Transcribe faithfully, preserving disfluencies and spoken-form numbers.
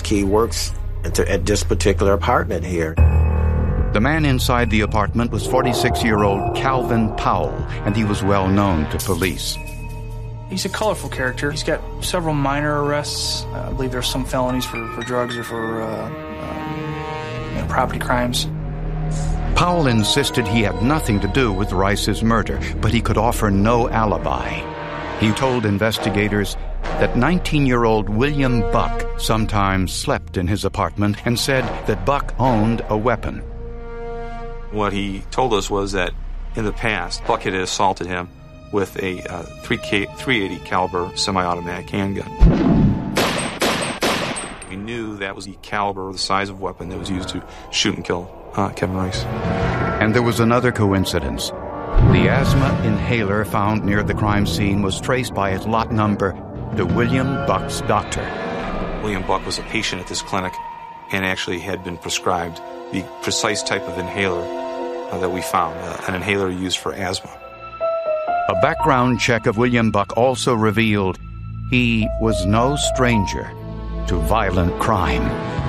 he works at, the, at this particular apartment here. The man inside the apartment was forty-six-year-old Calvin Powell, and he was well known to police. He's a colorful character. He's got several minor arrests. Uh, I believe there's some felonies for, for drugs or for uh, um, you know, property crimes. Powell insisted he had nothing to do with Rice's murder, but he could offer no alibi. He told investigators that nineteen-year-old William Buck sometimes slept in his apartment and said that Buck owned a weapon. What he told us was that in the past, Buck had assaulted him with a uh, three eighty caliber semi-automatic handgun. We knew that was the caliber or the size of weapon that was used to shoot and kill uh, Kevin Rice. And there was another coincidence. The asthma inhaler found near the crime scene was traced by its lot number to William Buck's doctor. William Buck was a patient at this clinic and actually had been prescribed the precise type of inhaler uh, that we found, uh, an inhaler used for asthma. A background check of William Buck also revealed he was no stranger to violent crime.